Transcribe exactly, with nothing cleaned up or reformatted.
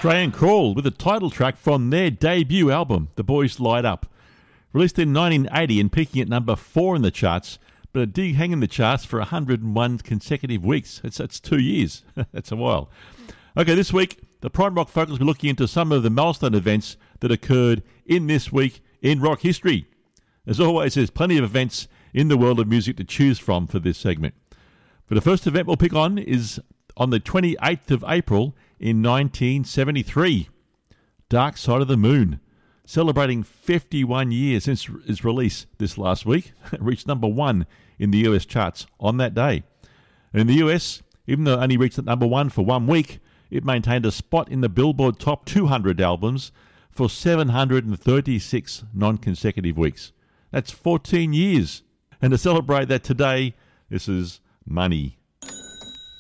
Australian Crawl with a title track from their debut album, The Boys Light Up. Released in nineteen eighty and peaking at number four in the charts, but it did hang in the charts for one hundred one consecutive weeks. That's, that's two years. That's a while. Okay, this week, the Prime Rock Focus will be looking into some of the milestone events that occurred in this week in rock history. As always, there's plenty of events in the world of music to choose from for this segment. But the first event we'll pick on is on the twenty-eighth of April in nineteen seventy-three. Dark Side of the Moon, celebrating fifty-one years since its release this last week. It reached number one in the U S charts on that day. And in the U S, even though it only reached at number one for one week, it maintained a spot in the Billboard Top two hundred albums for seven hundred thirty-six non-consecutive weeks. That's fourteen years. And to celebrate that today, this is Money.